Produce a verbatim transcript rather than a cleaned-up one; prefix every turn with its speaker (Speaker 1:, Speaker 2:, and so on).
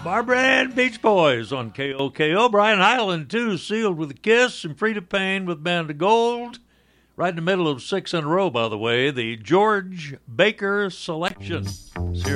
Speaker 1: Barbara Ann Beach Boys on K O K O. Brian Hyland, too, Sealed with a Kiss, and Frida Payne with Band of Gold. Right in the middle of six in a row, by the way, the George Baker Selection.